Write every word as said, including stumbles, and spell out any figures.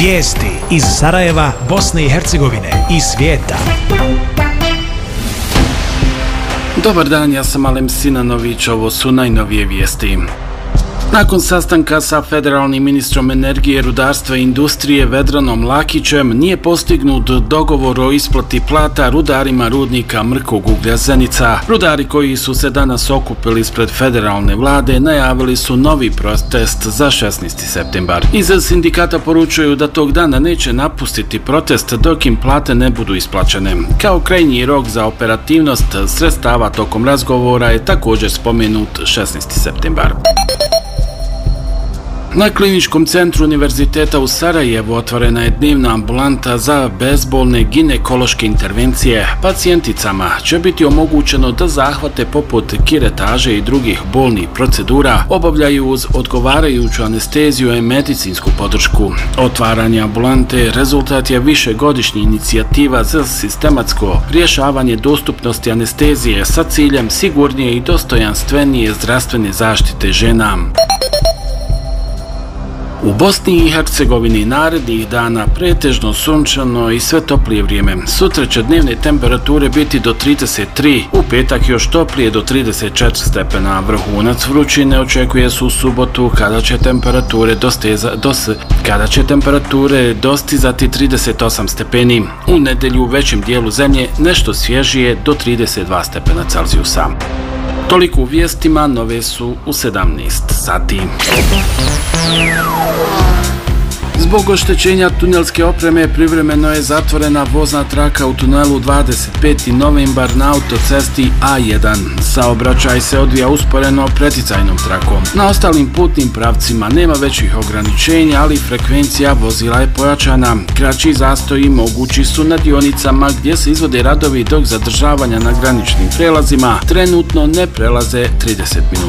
Vijesti iz Sarajeva, Bosne i Hercegovine i svijeta. Dobar dan, ja sam Alem Sinanović, ovo su najnovije vijesti. Nakon sastanka sa federalnim ministrom energije, rudarstva i industrije Vedranom Lakićem nije postignut dogovor o isplati plata rudarima rudnika mrkog uglja Zenica. Rudari koji su se danas okupili ispred federalne vlade najavili su novi protest za šesnaesti septembar. Iz sindikata poručuju da tog dana neće napustiti protest dok im plate ne budu isplaćene. Kao krajnji rok za operativnost sredstava tokom razgovora je također spomenut šesnaesti septembar. Na Kliničkom centru Univerziteta u Sarajevu otvorena je dnevna ambulanta za bezbolne ginekološke intervencije. Pacijenticama će biti omogućeno da zahvate poput kiretaže i drugih bolnih procedura obavljaju uz odgovarajuću anesteziju i medicinsku podršku. Otvaranje ambulante rezultat je višegodišnje inicijativa za sistematsko rješavanje dostupnosti anestezije sa ciljem sigurnije i dostojanstvenije zdravstvene zaštite žena. U Bosni i Hercegovini narednih dana pretežno sunčano i sve toplije vrijeme. Sutra će dnevne temperature biti do trideset tri, u petak još toplije do trideset četiri stepena. Vrhunac vrućine očekuje se u subotu kada će temperature dosteza, dos, kada će temperature dostizati trideset osam stepeni. U nedjelju u većem dijelu zemlje nešto svježije do trideset dva stepena Celzijusa. Toliko u vijestima, nove su u sedamnaest sati. Zbog oštećenja tunelske opreme privremeno je zatvorena vozna traka u tunelu dvadeset peti novembar na autocesti A jedan. Saobraćaj se odvija usporeno preticajnom trakom. Na ostalim putnim pravcima nema većih ograničenja, ali frekvencija vozila je pojačana. Kraći zastoji mogući su na dionicama gdje se izvode radovi, dok zadržavanja na graničnim prelazima trenutno ne prelaze trideset minuta.